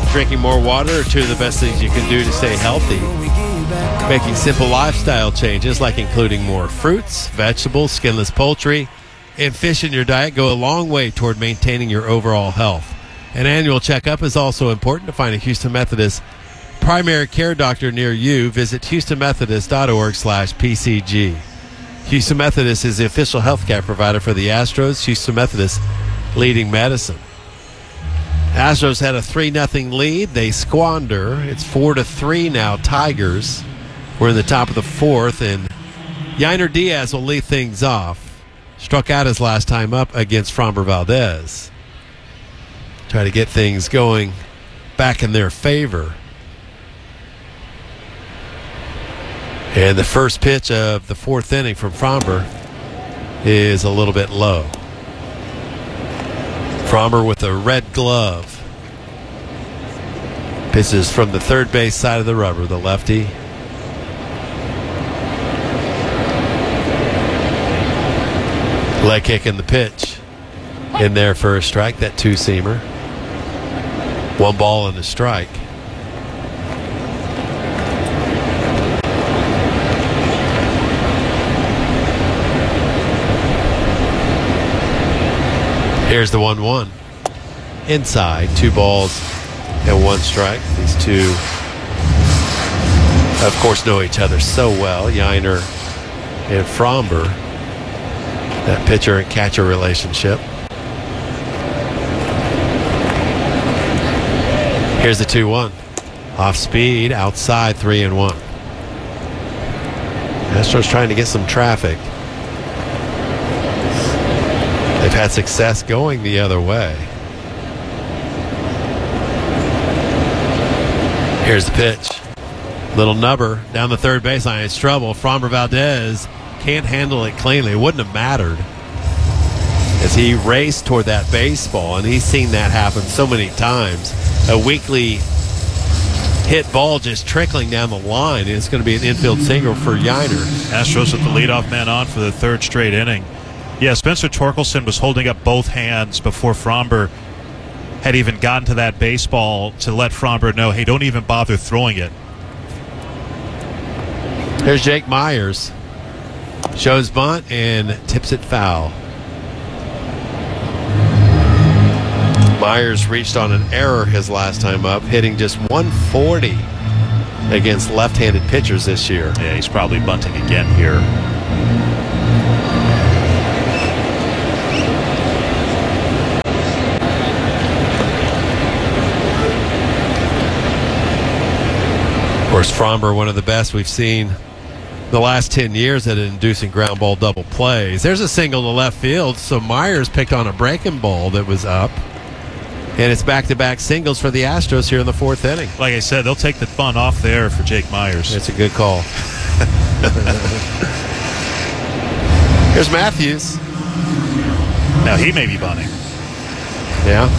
Drinking more water are two of the best things you can do to stay healthy. Making simple lifestyle changes like including more fruits, vegetables, skinless poultry, and fish in your diet go a long way toward maintaining your overall health. An annual checkup is also important. To find a Houston Methodist primary care doctor near you, visit houstonmethodist.org/PCG. Houston Methodist is the official healthcare provider for the Astros. Houston Methodist leading medicine. Astros had a 3-0 lead. They squander. It's 4-3 now. Tigers. We're in the top of the fourth, and Yainer Diaz will lead things off. Struck out his last time up against Framber Valdez. Try to get things going back in their favor. And the first pitch of the fourth inning from Framber is a little bit low. Framber with a red glove. Pitches from the third base side of the rubber, the lefty. Leg kick in the pitch. In there for a strike, that two-seamer. 1 ball and a strike. Here's the 1-1. Inside, 2 balls and 1 strike. These two, of course, know each other so well. Yainer and Framber. That pitcher and catcher relationship. Here's the 2-1. Off speed, outside, 3-1. Astros trying to get some traffic. They've had success going the other way. Here's the pitch. Little nubber down the third baseline. It's trouble. Framber Valdez can't handle it cleanly. It wouldn't have mattered as he raced toward that baseball, and he's seen that happen so many times. A weakly hit ball just trickling down the line, and it's going to be an infield single for Yainer. Astros with the leadoff man on for the third straight inning. Yeah, Spencer Torkelson was holding up both hands before Framber had even gotten to that baseball to let Framber know, hey, don't even bother throwing it. There's Jake Myers. Shows bunt and tips it foul. Myers reached on an error his last time up, hitting just 140 against left-handed pitchers this year. Yeah, he's probably bunting again here. Of course, Framber, one of the best we've seen the last 10 years at inducing ground ball double plays. There's a single to left field, so Myers picked on a breaking ball that was up. And it's back-to-back singles for the Astros here in the fourth inning. Like I said, they'll take the bunt off there for Jake Myers. It's a good call. Here's Matthews. Now he may be bunting. Yeah.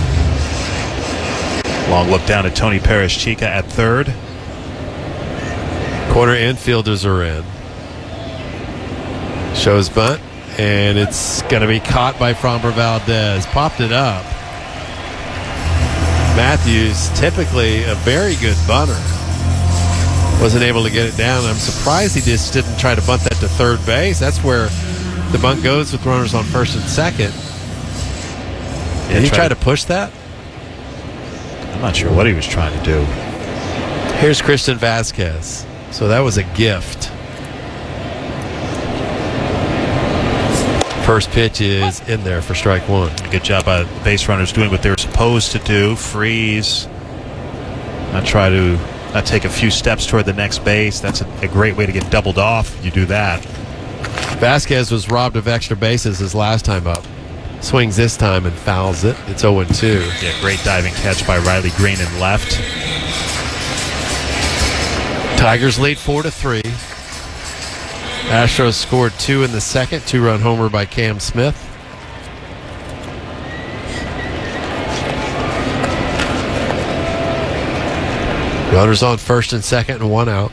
Long look down at Tony Perez-Chica at third. Corner infielders are in. Shows bunt, and it's going to be caught by Framber Valdez. Popped it up. Matthews, typically a very good bunter, wasn't able to get it down. I'm surprised he just didn't try to bunt that to third base. That's where the bunt goes with runners on first and second. Did he try to push that? I'm not sure what he was trying to do. Here's Christian Vasquez. So that was a gift. First pitch is in there for strike one. Good job by the base runners doing what they're supposed to do. Freeze. Not take a few steps toward the next base. That's a great way to get doubled off. You do that. Vasquez was robbed of extra bases his last time up. Swings this time and fouls it. It's 0-2. Yeah, great diving catch by Riley Green in left. Tigers lead 4-3. Astros scored 2 in the second. 2-run homer by Cam Smith. Runners on first and second and 1 out.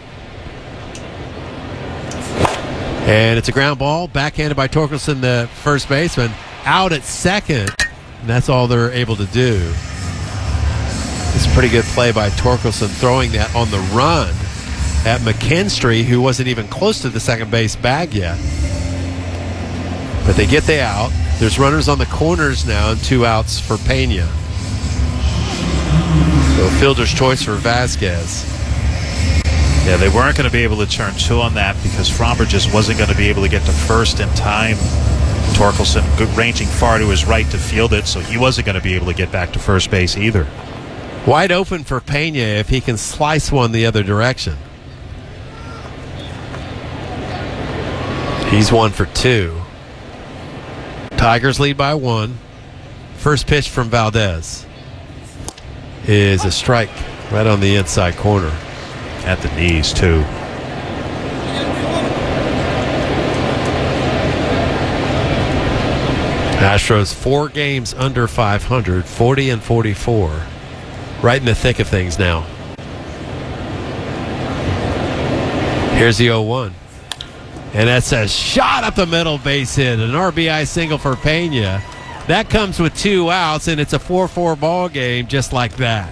And it's a ground ball, backhanded by Torkelson, the first baseman, out at second. And that's all they're able to do. This Pretty good play by Torkelson, throwing that on the run at McKinstry, who wasn't even close to the second base bag yet. But they get the out. There's runners on the corners now and 2 outs for Pena. So fielder's choice for Vasquez. Yeah, they weren't going to be able to turn 2 on that because Fromber just wasn't going to be able to get to first in time. Torkelson ranging far to his right to field it, so he wasn't going to be able to get back to first base either. Wide open for Pena if he can slice one the other direction. He's 1 for 2. Tigers lead by 1. First pitch from Valdez is a strike right on the inside corner. At the knees, too. Astros 4 games under 500, 40 and 44. Right in the thick of things now. Here's the 0-1. And that's a shot up the middle, base hit. An RBI single for Pena. That comes with 2 outs, and it's a 4-4 ball game just like that.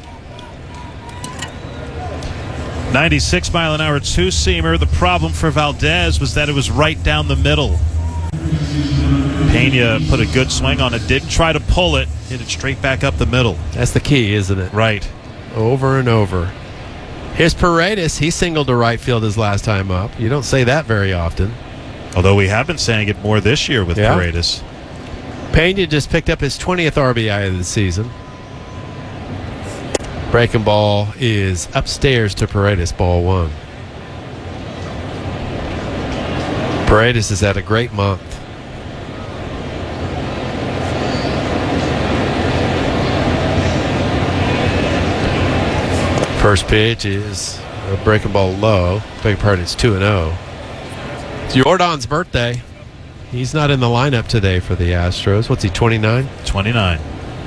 96-mile-an-hour two-seamer. The problem for Valdez was that it was right down the middle. Pena put a good swing on it, didn't try to pull it, hit it straight back up the middle. That's the key, isn't it? Right. Over and over. Here's Paredes. He singled to right field his last time up. You don't say that very often. Although we have been saying it more this year with Paredes. Pena just picked up his 20th RBI of the season. Breaking ball is upstairs to Paredes, ball 1. Paredes has had a great month. First pitch is a breaking ball low. Beg your pardon, it's 2-0. It's Jordan's birthday. He's not in the lineup today for the Astros. What's he, 29? 29.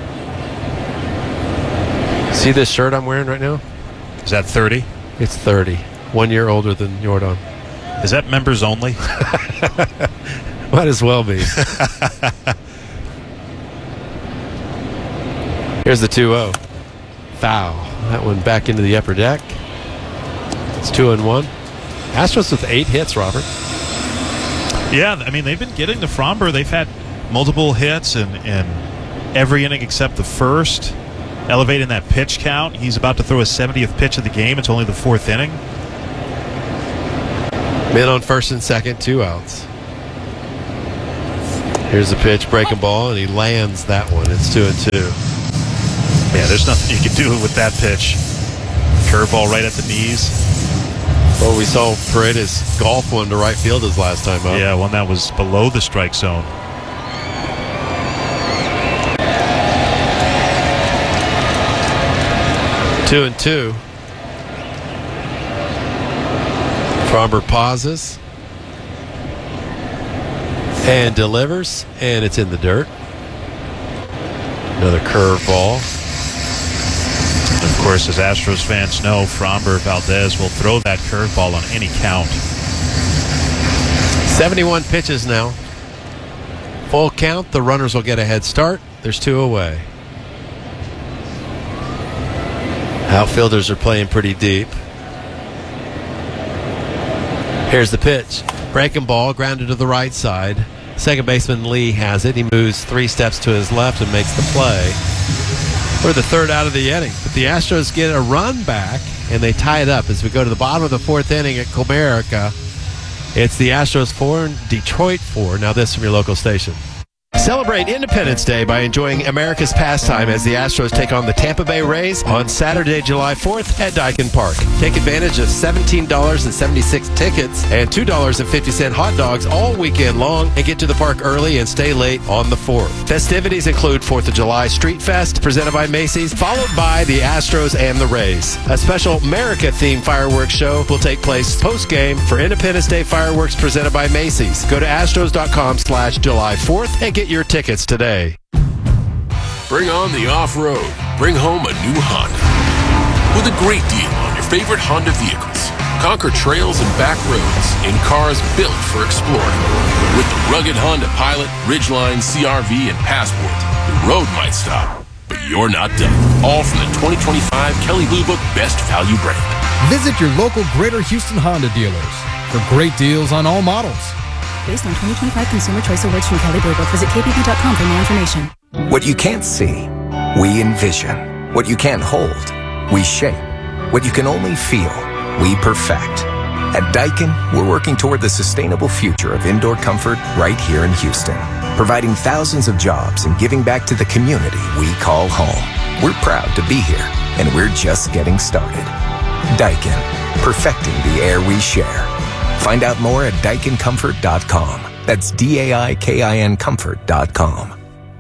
See this shirt I'm wearing right now? Is that 30? It's 30. 1 year older than Jordan. Is that members only? Might as well be. Here's the 2-0. Foul. That one back into the upper deck. It's 2-1. Astros with 8 hits, Robert. Yeah, I mean, they've been getting to Fromber. They've had multiple hits in every inning except the first. Elevating that pitch count. He's about to throw his 70th pitch of the game. It's only the 4th inning. Men on first and second, 2 outs. Here's the pitch, breaking ball, and he lands that one. It's 2-2. Yeah, there's nothing you can do with that pitch. Curveball right at the knees. Well, we saw Paredes golf one to right field his last time up. Yeah, one that was below the strike zone. Two and 2. Fromber pauses and delivers, and it's in the dirt. Another curveball. Of course, as Astros fans know, Fromber Valdez will throw that curveball on any count. 71 pitches now. Full count. The runners will get a head start. There's 2 away. Outfielders are playing pretty deep. Here's the pitch. Breaking ball, grounded to the right side. Second baseman Lee has it. He moves 3 steps to his left and makes the play for the 3rd out of the inning. But the Astros get a run back, and they tie it up as we go to the bottom of the 4th inning at Comerica. It's the Astros 4 and Detroit 4. Now this from your local station. Celebrate Independence Day by enjoying America's pastime as the Astros take on the Tampa Bay Rays on Saturday, July 4th at Daikin Park. Take advantage of $17.76 tickets and $2.50 hot dogs all weekend long and get to the park early and stay late on the 4th. Festivities include 4th of July Street Fest presented by Macy's, followed by the Astros and the Rays. A special America-themed fireworks show will take place post-game for Independence Day fireworks presented by Macy's. Go to astros.com/July 4th and get your tickets today. Bring on the off-road. Bring home a new Honda. With a great deal on your favorite Honda vehicles. Conquer trails and back roads in cars built for exploring. With the rugged Honda Pilot, Ridgeline, CR-V, and Passport, the road might stop, but you're not done. All from the 2025 Kelley Blue Book Best Value brand. Visit your local Greater Houston Honda dealers for great deals on all models. Based on 2025 Consumer Choice Awards from Kelley Blue Book. Visit kbb.com for more information. What you can't see, we envision. What you can't hold, we shape. What you can only feel, we perfect. At Daikin, we're working toward the sustainable future of indoor comfort right here in Houston, providing thousands of jobs and giving back to the community we call home. We're proud to be here, and we're just getting started. Daikin, perfecting the air we share. Find out more at DaikinComfort.com. That's DAIKIN Comfort.com.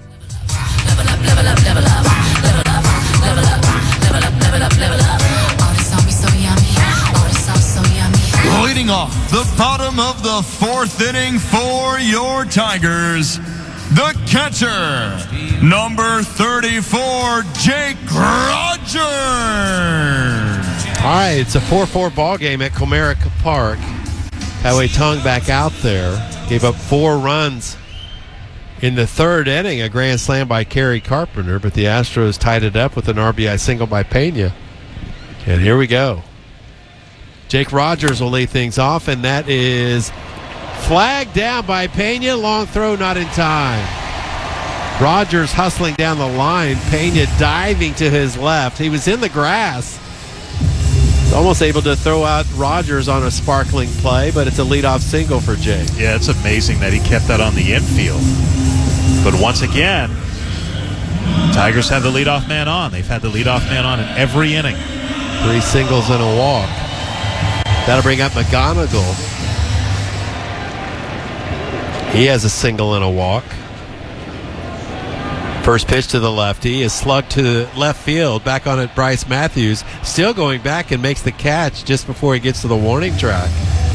Leading off the bottom of the fourth inning for your Tigers, the catcher, number 34, Jake Rogers. All right, it's a 4-4 ball game at Comerica Park. Highway Tongue back out there. Gave up 4 runs in the third inning, a grand slam by Kerry Carpenter, but the Astros tied it up with an RBI single by Pena. And here we go. Jake Rogers will lead things off, and that is flagged down by Pena. Long throw, not in time. Rogers hustling down the line. Pena diving to his left. He was in the grass. Almost able to throw out Rogers on a sparkling play, but it's a leadoff single for Jake. Yeah, it's amazing that he kept that on the infield. But once again, Tigers have the leadoff man on. They've had the leadoff man on in every inning. 3 singles and a walk. That'll bring up McGonigal. He has a single and a walk. First pitch to the lefty is slugged to the left field. Back on it, Bryce Matthews. Still going back and makes the catch just before he gets to the warning track.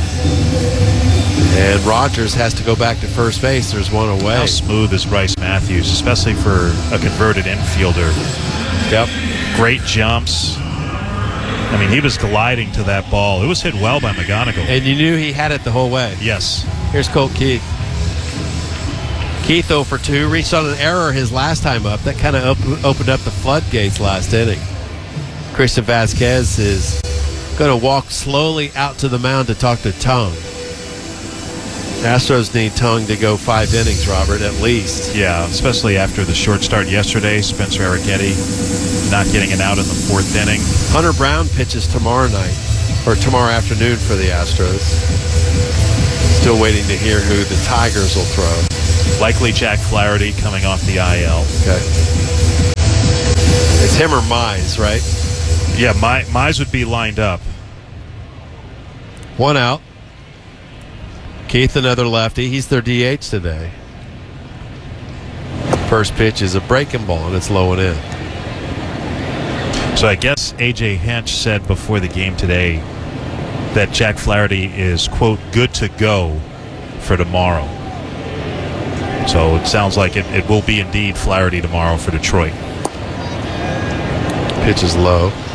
And Rogers has to go back to first base. There's one away. How smooth is Bryce Matthews, especially for a converted infielder? Yep. Great jumps. I mean, he was gliding to that ball. It was hit well by McGonigal. And you knew he had it the whole way. Yes. Here's Colt Keith. Keith 0 for 2, reached on an error his last time up. That kind of opened up the floodgates last inning. Christian Vasquez is going to walk slowly out to the mound to talk to Tongue. Astros need Tongue to go 5 innings, Robert, at least. Yeah, especially after the short start yesterday. Spencer Arrighetti not getting an out in the 4th inning. Hunter Brown pitches tomorrow night, or tomorrow afternoon for the Astros. Still waiting to hear who the Tigers will throw. Likely Jack Flaherty coming off the IL. Okay. It's him or Mize, right? Yeah, Mize would be lined up. 1 out. Keith, another lefty. He's their DH today. First pitch is a breaking ball, and it's low and in. So I guess A.J. Hinch said before the game today that Jack Flaherty is, quote, good to go for tomorrow. So it sounds like it will be indeed Flaherty tomorrow for Detroit. Pitch is low.